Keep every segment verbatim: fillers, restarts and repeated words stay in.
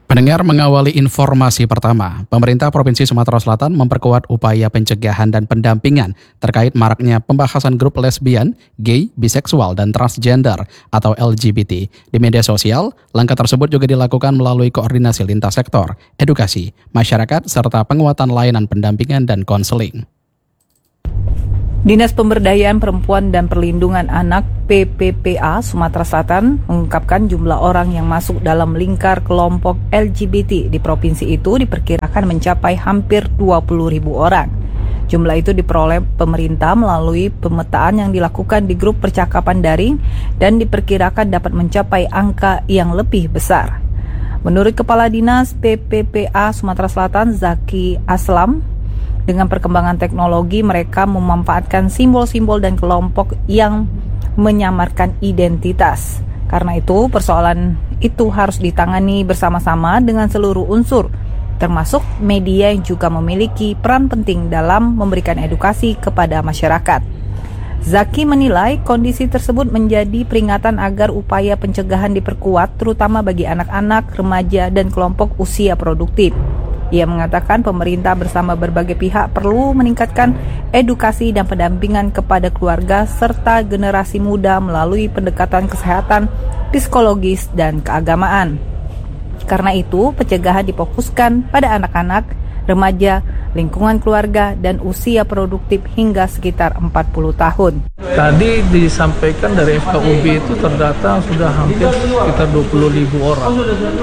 Pendengar, mengawali informasi pertama, pemerintah Provinsi Sumatera Selatan memperkuat upaya pencegahan dan pendampingan terkait maraknya pembahasan grup lesbian, gay, biseksual, dan transgender atau L G B T di media sosial. Langkah tersebut juga dilakukan melalui koordinasi lintas sektor, edukasi, masyarakat, serta penguatan layanan pendampingan dan konseling. Dinas Pemberdayaan Perempuan dan Perlindungan Anak P P P A Sumatera Selatan mengungkapkan jumlah orang yang masuk dalam lingkar kelompok L G B T di provinsi itu diperkirakan mencapai hampir dua puluh ribu orang. Jumlah itu diperoleh pemerintah melalui pemetaan yang dilakukan di grup percakapan daring dan diperkirakan dapat mencapai angka yang lebih besar. Menurut Kepala Dinas P P P A Sumatera Selatan Zaki Aslam, dengan perkembangan teknologi, mereka memanfaatkan simbol-simbol dan kelompok yang menyamarkan identitas. Karena itu, persoalan itu harus ditangani bersama-sama dengan seluruh unsur, termasuk media yang juga memiliki peran penting dalam memberikan edukasi kepada masyarakat. Zaki menilai kondisi tersebut menjadi peringatan agar upaya pencegahan diperkuat, terutama bagi anak-anak, remaja, dan kelompok usia produktif. Ia mengatakan pemerintah bersama berbagai pihak perlu meningkatkan edukasi dan pendampingan kepada keluarga serta generasi muda melalui pendekatan kesehatan, psikologis, dan keagamaan. Karena itu, pencegahan difokuskan pada anak-anak, remaja, lingkungan keluarga, dan usia produktif hingga sekitar empat puluh tahun. Tadi disampaikan dari F K U B itu terdata sudah hampir sekitar dua puluh ribu orang.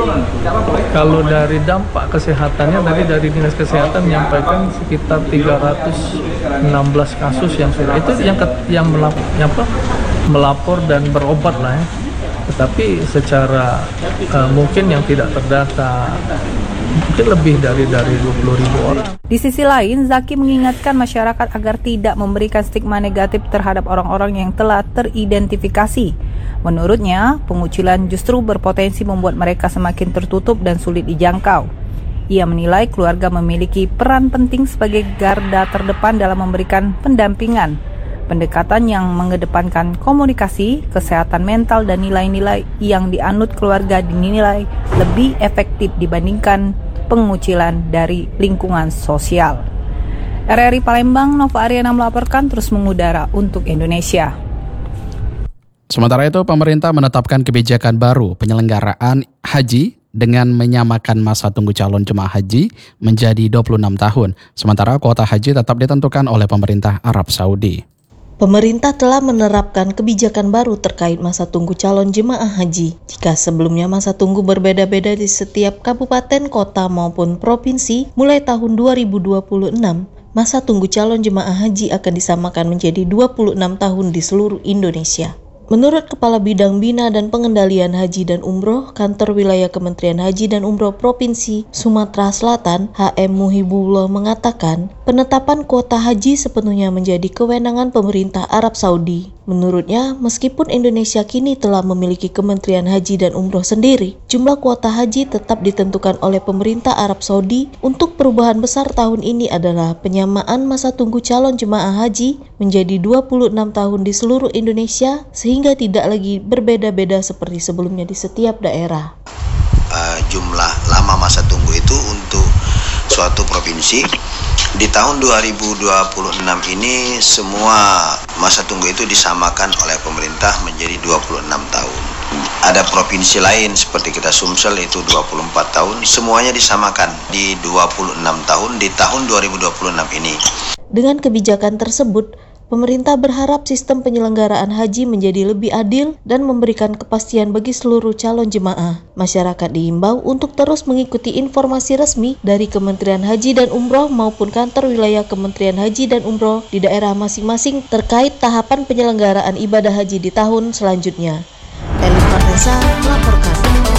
Kalau dari dampak kesehatannya, tadi dari Dinas Kesehatan menyampaikan sekitar tiga ratus enam belas kasus yang sudah, itu yang yang melapor, yang apa, melapor dan berobat lah ya. Tetapi secara uh, mungkin yang tidak terdata mungkin lebih dari dari dua puluh ribu orang. Di sisi lain, Zaki mengingatkan masyarakat agar tidak memberikan stigma negatif terhadap orang-orang yang telah teridentifikasi. Menurutnya, pengucilan justru berpotensi membuat mereka semakin tertutup dan sulit dijangkau. Ia menilai keluarga memiliki peran penting sebagai garda terdepan dalam memberikan pendampingan. Pendekatan yang mengedepankan komunikasi, kesehatan mental, dan nilai-nilai yang dianut keluarga dinilai lebih efektif dibandingkan pengucilan dari lingkungan sosial. R R I Palembang, Nova Ariana melaporkan, terus mengudara untuk Indonesia. Sementara itu, pemerintah menetapkan kebijakan baru penyelenggaraan haji dengan menyamakan masa tunggu calon jemaah haji menjadi dua puluh enam tahun. Sementara kuota haji tetap ditentukan oleh pemerintah Arab Saudi. Pemerintah telah menerapkan kebijakan baru terkait masa tunggu calon jemaah haji. Jika sebelumnya masa tunggu berbeda-beda di setiap kabupaten, kota maupun provinsi, mulai tahun dua ribu dua puluh enam, masa tunggu calon jemaah haji akan disamakan menjadi dua puluh enam tahun di seluruh Indonesia. Menurut Kepala Bidang Bina dan Pengendalian Haji dan Umroh Kantor Wilayah Kementerian Haji dan Umroh Provinsi Sumatera Selatan, H M Muhibullah mengatakan, penetapan kuota haji sepenuhnya menjadi kewenangan pemerintah Arab Saudi. Menurutnya, meskipun Indonesia kini telah memiliki Kementerian Haji dan Umroh sendiri, jumlah kuota haji tetap ditentukan oleh pemerintah Arab Saudi. Untuk perubahan besar tahun ini adalah penyamaan masa tunggu calon jemaah haji menjadi dua puluh enam tahun di seluruh Indonesia, sehingga tidak lagi berbeda-beda seperti sebelumnya di setiap daerah. Uh, jumlah lama masa tunggu itu untuk suatu provinsi di tahun dua ribu dua puluh enam ini semua masa tunggu itu disamakan oleh pemerintah menjadi dua puluh enam tahun. Ada provinsi lain seperti kita Sumsel itu dua puluh empat tahun, semuanya disamakan di dua puluh enam tahun di tahun dua ribu dua puluh enam ini. Dengan kebijakan tersebut, pemerintah berharap sistem penyelenggaraan haji menjadi lebih adil dan memberikan kepastian bagi seluruh calon jemaah. Masyarakat diimbau untuk terus mengikuti informasi resmi dari Kementerian Haji dan Umroh maupun kantor wilayah Kementerian Haji dan Umroh di daerah masing-masing terkait tahapan penyelenggaraan ibadah haji di tahun selanjutnya. Elis Martensa melaporkan.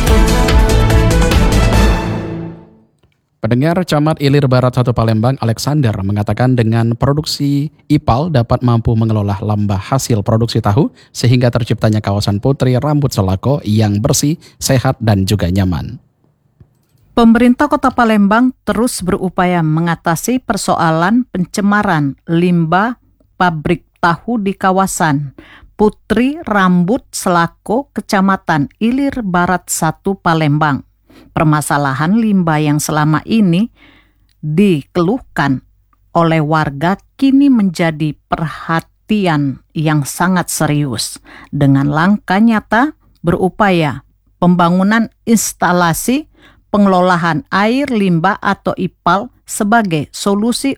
Pendengar, Camat Ilir Barat satu Palembang Alexander mengatakan dengan produksi I P A L dapat mampu mengelola lambah hasil produksi tahu sehingga terciptanya kawasan putri rambut selako yang bersih, sehat, dan juga nyaman. Pemerintah Kota Palembang terus berupaya mengatasi persoalan pencemaran limbah pabrik tahu di kawasan Putri Rambut Selako, Kecamatan Ilir Barat satu Palembang. Permasalahan limbah yang selama ini dikeluhkan oleh warga kini menjadi perhatian yang sangat serius dengan langkah nyata berupaya pembangunan instalasi pengelolaan air limbah atau I P A L sebagai solusi